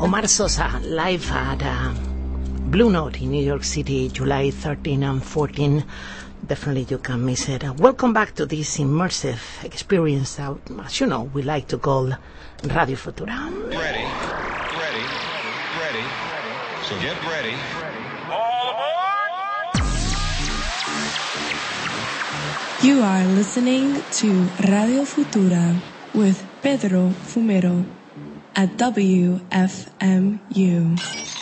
Omar Sosa, live at Blue Note in New York City, July 13 and 14. Definitely you can miss it. Welcome back to this immersive experience that, as you know, we like to call Radio Futura. Ready. So get ready. All aboard! You are listening to Radio Futura with Pedro Fumero at WFMU.